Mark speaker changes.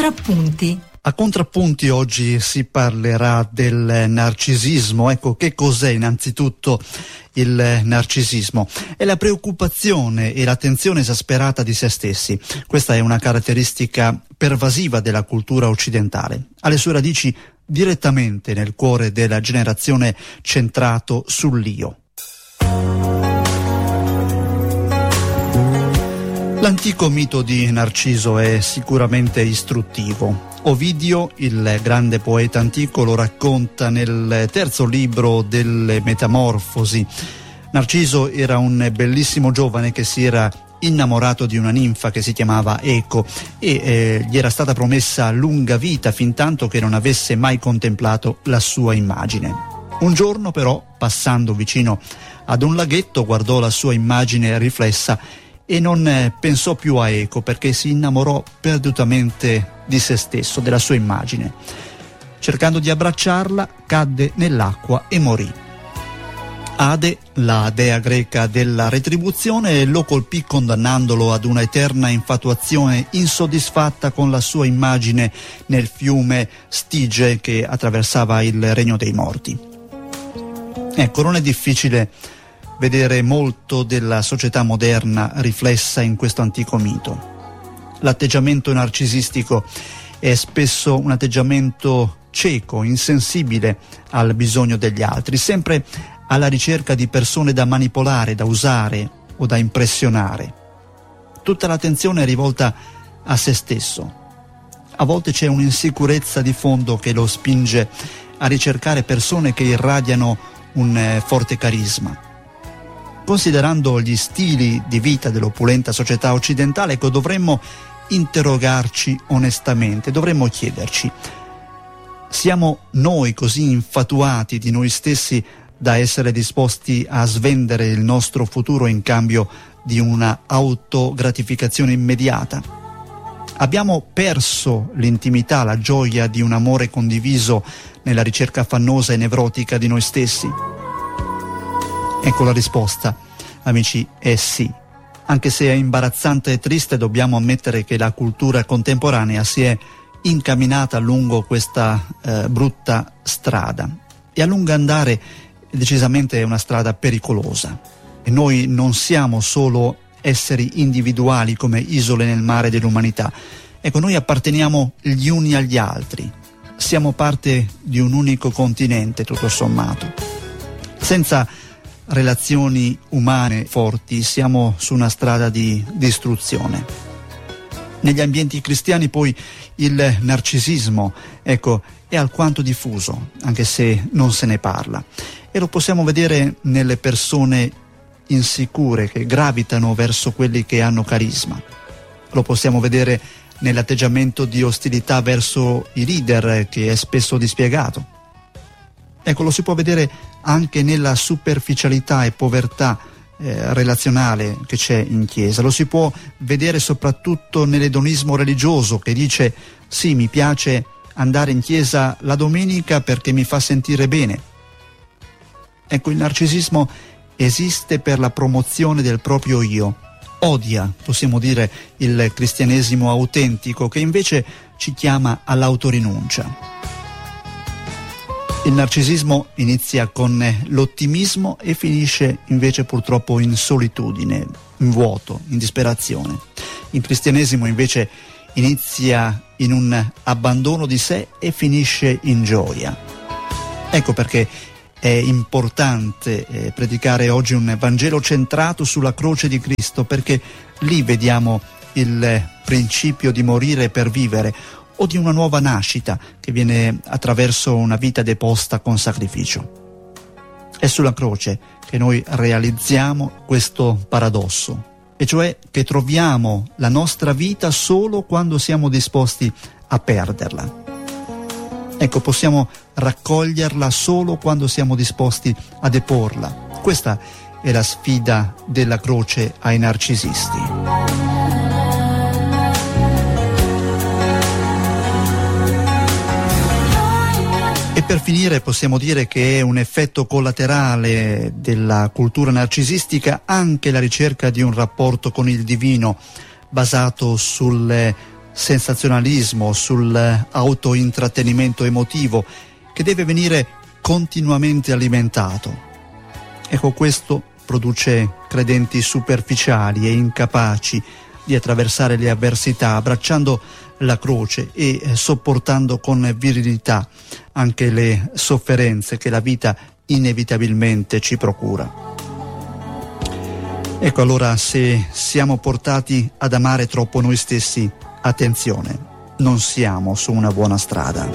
Speaker 1: Contrappunti.
Speaker 2: A Contrappunti oggi si parlerà del narcisismo. Ecco, che cos'è innanzitutto il narcisismo? È la preoccupazione e l'attenzione esasperata di se stessi. Questa è una caratteristica pervasiva della cultura occidentale. Ha le sue radici direttamente nel cuore della generazione centrato sull'io. L'antico mito di Narciso è sicuramente istruttivo. Ovidio, il grande poeta antico, lo racconta nel terzo libro delle Metamorfosi. Narciso era un bellissimo giovane che si era innamorato di una ninfa che si chiamava Eco e gli era stata promessa lunga vita fintanto che non avesse mai contemplato la sua immagine. Un giorno però, passando vicino ad un laghetto, guardò la sua immagine riflessa e non pensò più a Eco perché si innamorò perdutamente di se stesso, della sua immagine. Cercando di abbracciarla, cadde nell'acqua e morì. Ade, la dea greca della retribuzione, lo colpì condannandolo ad una eterna infatuazione insoddisfatta con la sua immagine nel fiume Stige che attraversava il regno dei morti. Ecco, non è difficile vedere molto della società moderna riflessa in questo antico mito. L'atteggiamento narcisistico è spesso un atteggiamento cieco, insensibile al bisogno degli altri, sempre alla ricerca di persone da manipolare, da usare o da impressionare. Tutta l'attenzione è rivolta a se stesso. A volte c'è un'insicurezza di fondo che lo spinge a ricercare persone che irradiano un forte carisma. Considerando gli stili di vita dell'opulenta società occidentale, dovremmo interrogarci onestamente, dovremmo chiederci: siamo noi così infatuati di noi stessi da essere disposti a svendere il nostro futuro in cambio di una autogratificazione immediata? Abbiamo perso l'intimità, la gioia di un amore condiviso nella ricerca affannosa e nevrotica di noi stessi? Ecco la risposta, amici, è sì. Anche se è imbarazzante e triste, dobbiamo ammettere che la cultura contemporanea si è incamminata lungo questa brutta strada. E a lungo andare decisamente è una strada pericolosa. E noi non siamo solo esseri individuali come isole nel mare dell'umanità. Ecco, noi apparteniamo gli uni agli altri. Siamo parte di un unico continente, tutto sommato. Senza relazioni umane forti siamo su una strada di distruzione. Negli ambienti cristiani poi il narcisismo, ecco, è alquanto diffuso, anche se non se ne parla, e lo possiamo vedere nelle persone insicure che gravitano verso quelli che hanno carisma. Lo possiamo vedere nell'atteggiamento di ostilità verso i leader, che è spesso dispiegato. Ecco, lo si può vedere anche nella superficialità e povertà relazionale che c'è in chiesa. Lo si può vedere soprattutto nell'edonismo religioso che dice: sì, mi piace andare in chiesa la domenica perché mi fa sentire bene. Ecco, il narcisismo esiste per la promozione del proprio io. Odia, possiamo dire, il cristianesimo autentico che invece ci chiama all'autorinuncia. Il narcisismo inizia con l'ottimismo e finisce invece purtroppo in solitudine, in vuoto, in disperazione. Il cristianesimo invece inizia in un abbandono di sé e finisce in gioia. Ecco perché è importante predicare oggi un Vangelo centrato sulla croce di Cristo, perché lì vediamo il principio di morire per vivere, o di una nuova nascita che viene attraverso una vita deposta con sacrificio. È sulla croce che noi realizziamo questo paradosso, e cioè che troviamo la nostra vita solo quando siamo disposti a perderla. Ecco, possiamo raccoglierla solo quando siamo disposti a deporla. Questa è la sfida della croce ai narcisisti. E per finire possiamo dire che è un effetto collaterale della cultura narcisistica anche la ricerca di un rapporto con il divino basato sulle sensazionalismo, sull'autointrattenimento emotivo che deve venire continuamente alimentato. Ecco, questo produce credenti superficiali e incapaci di attraversare le avversità, abbracciando la croce e sopportando con virilità anche le sofferenze che la vita inevitabilmente ci procura. Ecco, allora, se siamo portati ad amare troppo noi stessi, attenzione, non siamo su una buona strada.